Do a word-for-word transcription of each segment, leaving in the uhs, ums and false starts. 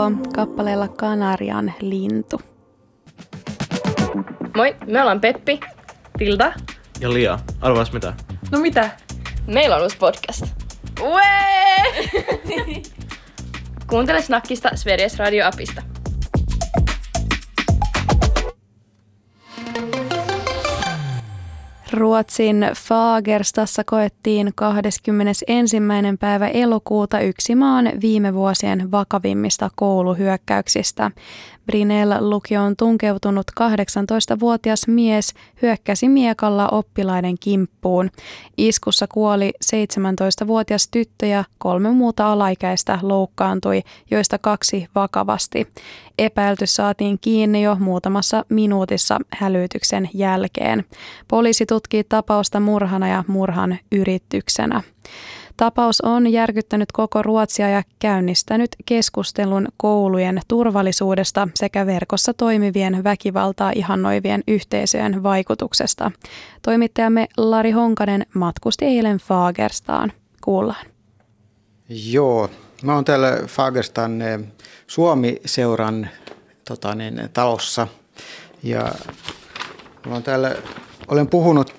Eko kappaleella Kanarian lintu. Moi, me ollaan Peppi, Tilda ja Lia. Arvaas mitä? No mitä? Meillä on uusi podcast. Uee! Kuuntele Snackista Sveriges Radio-appista. Ruotsin Fagerstassa koettiin kahdeskymmenesensimmäinen päivä elokuuta yksi maan viime vuosien vakavimmista kouluhyökkäyksistä. Brynäs-lukioon tunkeutunut kahdeksantoistavuotias mies hyökkäsi miekalla oppilaiden kimppuun. Iskussa kuoli seitsemäntoistavuotias tyttö ja kolme muuta alaikäistä loukkaantui, joista kaksi vakavasti. Epäilty saatiin kiinni jo muutamassa minuutissa hälytyksen jälkeen. Poliisi tutkii tapausta murhana ja murhan yrityksenä. Tapaus on järkyttänyt koko Ruotsia ja käynnistänyt keskustelun koulujen turvallisuudesta sekä verkossa toimivien väkivaltaa ihannoivien yhteisöjen vaikutuksesta. Toimittajamme Lari Honkanen matkusti eilen Fagerstaan. Kuullaan. Joo, mä oon täällä Fagerstan Suomi-seuran tota niin, talossa ja mä oon täällä, olen puhunut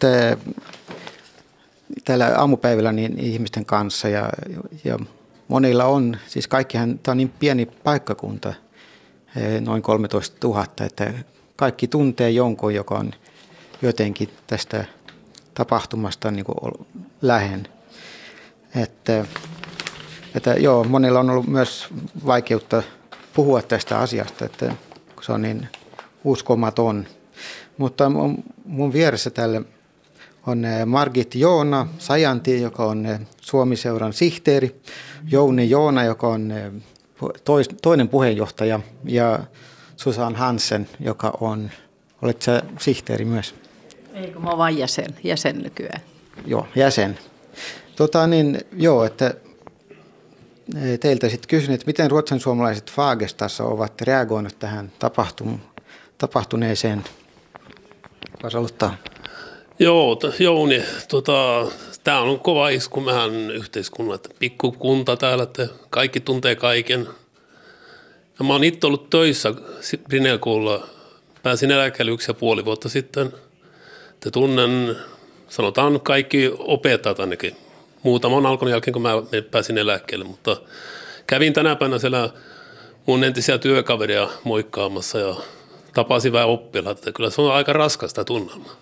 täällä aamupäivällä niin ihmisten kanssa ja, ja monilla on, siis kaikkihan, tämä on niin pieni paikkakunta, noin kolmetoistatuhatta, että kaikki tuntee jonkun, joka on jotenkin tästä tapahtumasta niin kuin lähen. Että, että joo, monilla on ollut myös vaikeutta puhua tästä asiasta, että se on niin uskomaton. Mutta mun, mun vieressä täällä on Margit Joona Sajanti, joka on Suomi-seuran sihteeri, Jouni Joona, joka on tois, toinen puheenjohtaja, ja Susan Hansen, joka on, olet sä sihteeri myös? Eikö mä oon vain jäsen, jäsen nykyään. Joo, jäsen. Tota niin, joo, että teiltä sitten kysyn, että miten ruotsin suomalaiset Fagerstassa ovat reagoineet tähän tapahtuneeseen? Voisi aloittaa. Joo, Jouni, tota, tämä on kova isku mehän yhteiskunnan, että pikkukunta täällä, että kaikki tuntee kaiken. Ja mä oon itse ollut töissä Brynäs-koululla, pääsin eläkkeelle yksi ja puoli vuotta sitten. Että tunnen, sanotaan kaikki opettajat ainakin. Muutaman alkon jälkeen, kun mä pääsin eläkkeelle, mutta kävin tänä päivänä siellä mun entisiä työkaveria moikkaamassa ja tapasin vähän oppilaita. Kyllä se on aika raskasta tunnelmaa.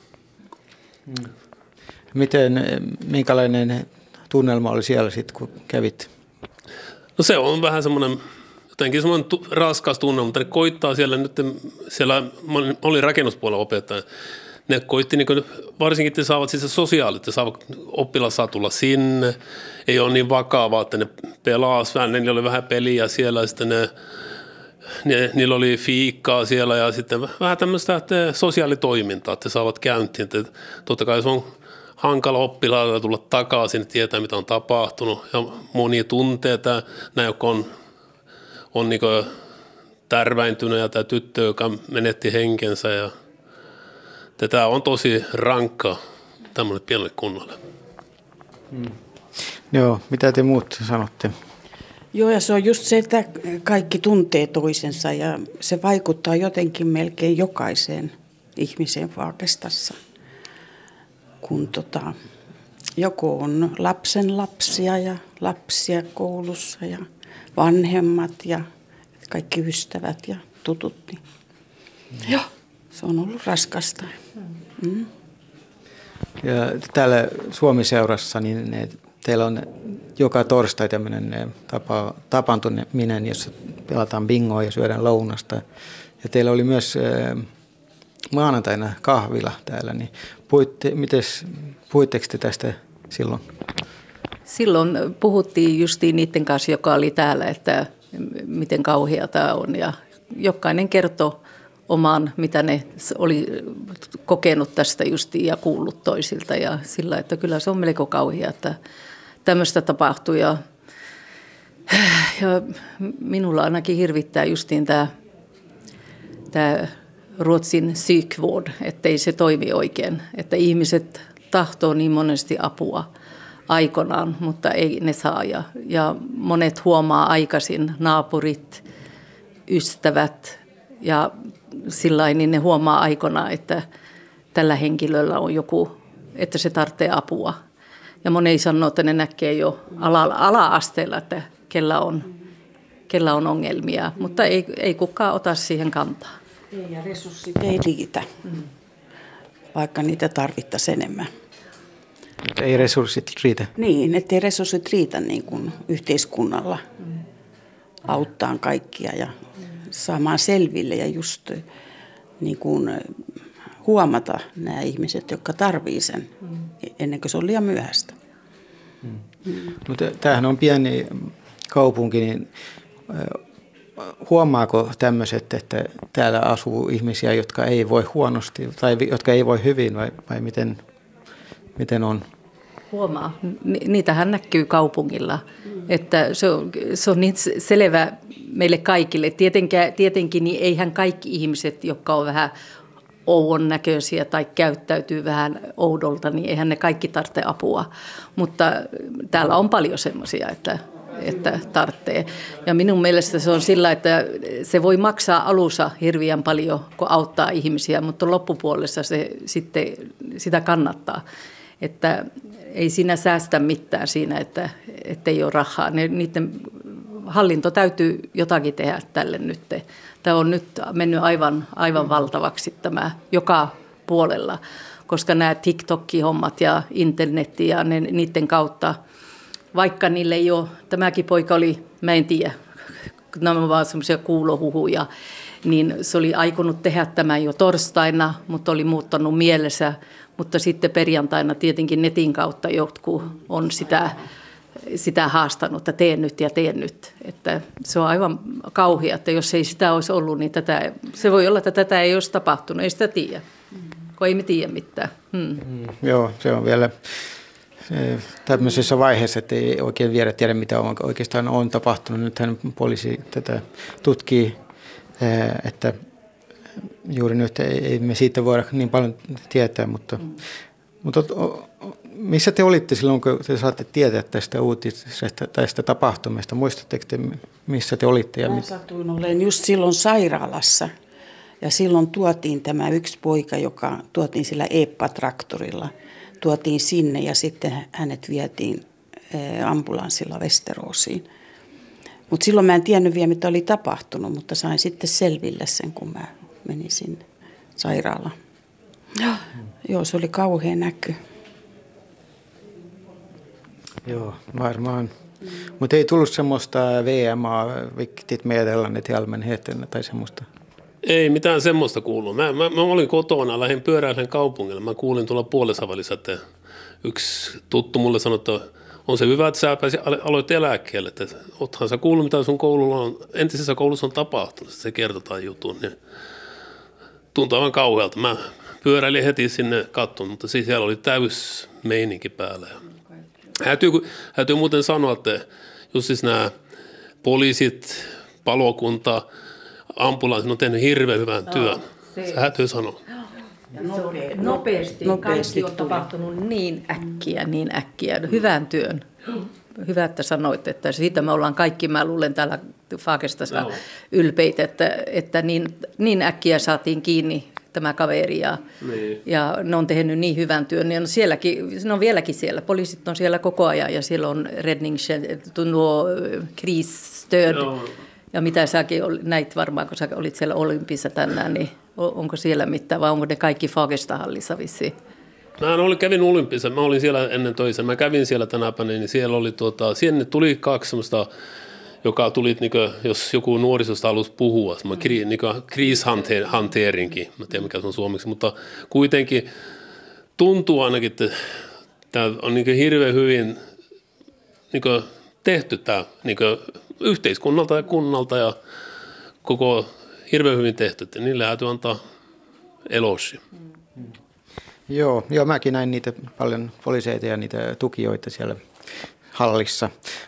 Miten, minkälainen tunnelma oli siellä sitten, kun kävit? No se on vähän semmoinen, jotenkin semmoinen tu- raskas tunnelma, mutta ne koittaa siellä nyt, siellä oli rakennuspuolella opettaja. Ne koitti, niin kuin, varsinkin että saavat siis sosiaalit, että saavat, oppilas saa tulla sinne, ei ole niin vakavaa, että ne pelasi vähän, niillä oli vähän peliä siellä, ja sitten ne, ne, niillä oli fiikkaa siellä ja sitten vähän tämmöistä että sosiaalitoimintaa, että saavat käyntiin, että totta kai se on hankala oppilailla tulla takaisin, tietää mitä on tapahtunut ja moni tuntee, että nämä, jotka on, on niin kuin tärväintynyt ja tämä tyttö, joka menetti henkensä ja tämä on tosi rankka tämmöinen pienelle kunnalle. Hmm. Joo, mitä te muut sanotte? Joo, ja se on just se, että kaikki tuntee toisensa ja se vaikuttaa jotenkin melkein jokaiseen ihmiseen Fagerstassa. Kun tota, joku on lapsen lapsia ja lapsia koulussa ja vanhemmat ja kaikki ystävät ja tutut. Niin. Hmm. Joo. Se on ollut raskasta. Mm. Ja täällä Suomi-seurassa niin ne, teillä on joka torstai tämmöinen tapa, tapaantuminen, jossa pelataan bingoa ja syödään lounasta. Ja teillä oli myös äh, maanantaina kahvila täällä. Niin puhuitte, mites, puhuitteko te tästä silloin? Silloin puhuttiin justiin niiden kanssa, joka oli täällä, että miten kauhea tämä on. Ja jokainen kertoi omaan, mitä ne oli kokenut tästä justiin ja kuullut toisilta ja sillä, että kyllä se on melko kauhea, että tämmöistä tapahtuu ja, ja minulla ainakin hirvittää justiin tämä, tämä Ruotsin psykvård, ettei se toimi oikein, että ihmiset tahtoo niin monesti apua aikanaan, mutta ei ne saa ja, ja monet huomaa aikaisin, naapurit, ystävät ja sillain, niin ne huomaa aikana, että tällä henkilöllä on joku, että se tarvitsee apua. Ja moni sanoo, että ne näkee jo ala, ala-asteella, että kellä on, kellä on ongelmia, mutta ei, ei kukaan ota siihen kantaa. Ei, ja resurssit ei riitä, mm. vaikka niitä tarvittaisiin enemmän. Ei resurssit riitä? Niin, ettei resurssit riitä niin kuin yhteiskunnalla mm. auttaa kaikkia ja saamaan selville ja just niin kuin huomata nämä ihmiset, jotka tarvitsevat sen mm. ennen kuin se on liian myöhäistä. Mm. Mm. Mutta tämähän on pieni kaupunki, niin huomaako tämmöiset, että täällä asuu ihmisiä, jotka ei voi huonosti tai jotka ei voi hyvin vai, vai miten, miten on? Huomaa. Niitähän näkyy kaupungilla. Että se on, se on niin selvä meille kaikille. Tietenkin, tietenkin niin eihän kaikki ihmiset, jotka on vähän oudon näköisiä tai käyttäytyy vähän oudolta, niin eihän ne kaikki tarvitse apua. Mutta täällä on paljon semmoisia, että että tarvitsee. Ja minun mielestä se on sillä, että se voi maksaa alussa hirveän paljon, kun auttaa ihmisiä, mutta loppupuolessa se sitten sitä kannattaa. Että ei siinä säästä mitään siinä, että ei ole rahaa. Ne, niiden hallinto täytyy jotakin tehdä tälle nyt. Tämä on nyt mennyt aivan, aivan valtavaksi tämä joka puolella, koska nämä TikTok-hommat ja internetti ja ne, niiden kautta, vaikka niille ei ole, tämäkin poika oli, mä en tiedä, nämä ovat vaan semmoisia kuulohuhuja, niin se oli aikonut tehdä tämän jo torstaina, mutta oli muuttanut mielessä, mutta sitten perjantaina tietenkin netin kautta jotkut on sitä, sitä haastanut, että tee nyt ja tee nyt. Että se on aivan kauhea, että jos ei sitä olisi ollut, niin tätä, se voi olla, että tätä ei olisi tapahtunut, ei sitä tiedä, kun ei me tiedä mitään. Hmm. Mm, joo, se on vielä tämmöisessä vaiheessa, että ei oikein vielä tiedä, mitä on, oikeastaan on tapahtunut. Nythän poliisi tätä tutkii, että juuri nyt ei me siitä voida niin paljon tietää, mutta, mm. mutta missä te olitte silloin, kun te saatte tietää tästä uutisesta, tästä tapahtumasta? Muistatteko te, missä te olitte? Ja Mä satuin olen just silloin sairaalassa ja silloin tuotiin tämä yksi poika, joka tuotiin sillä Eeppa-traktorilla. Tuotiin sinne ja sitten hänet vietiin ambulanssilla Westerosiin. Mutta silloin mä en tiennyt vielä, mitä oli tapahtunut, mutta sain sitten selville sen, kun mä menin sinne sairaalaan. Mm. Joo, se oli kauhea näky. Joo, varmaan. Mm. Mutta ei tullut semmoista V M A, vilket meddelandet i allmänheten tai semmoista? Ei mitään semmoista kuullut. Mä, mä, mä olin kotona, lähdin pyöräilemään kaupungilla. Mä kuulin tuolla Puolessavalissa, että yksi tuttu mulle sanoi, että on se hyvä, että sä pääsi, aloit eläkkeelle. Että oothan sä kuullut, mitä sun koululla on, entisessä koulussa on tapahtunut. Se kertotaan jutun. Niin tuntui aivan kauhealta. Mä pyöräilin heti sinne katsomaan, mutta siis siellä oli täys meininki päällä. Häytyy, häytyy muuten sanoa, että just siis nämä poliisit, palokunta, ambulanssit on tehnyt hirveän hyvän työn. No, se häytyy sanoa. Ja nopeasti, nopeasti, nopeasti kaikki on tapahtunut niin äkkiä, niin äkkiä. Hyvän työn. Hyvä, että sanoit, että siitä me ollaan kaikki, mä luulen täällä Fagerstassa no. ylpeitä, että, että niin, niin äkkiä saatiin kiinni tämä kaveri ja, niin. ja ne on tehnyt niin hyvän työn. Ne on, sielläkin, ne on vieläkin siellä, poliisit on siellä koko ajan ja siellä on räddningstjänst, nuo krisstöd. No. Ja mitä säkin näit varmaan, kun sä olit siellä Olympissa tänään, niin onko siellä mitään vai onko ne kaikki Fagersta-hallissa vissiin? Mä olin, kävin Olympissa, mä olin siellä ennen töissä, mä kävin siellä tänä päivänä, niin siellä oli tuota, sinne tuli kaksi semmoista, joka tuli, niin kuin, jos joku nuorisosta halusi puhua, semmoinen kri, niin kriishanterinkin, mä en tiedä mikä se on suomeksi, mutta kuitenkin tuntuu ainakin, että tämä on niin hirveän hyvin niin tehty tämä niin yhteiskunnalta ja kunnalta ja koko hirveän hyvin tehty, että niille täytyy antaa elosi. Joo, joo, mäkin näin niitä paljon poliiseita ja niitä tukijoita siellä hallissa.